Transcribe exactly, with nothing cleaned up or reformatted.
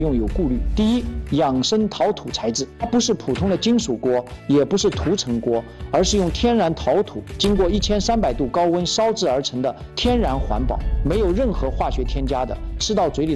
用有顾虑。第一，养生陶土材质，它不是普通的金属锅，也不是涂层锅，而是用天然陶土经过一千三百度高温烧制而成的天然环保，没有任何化学添加的，吃到嘴里。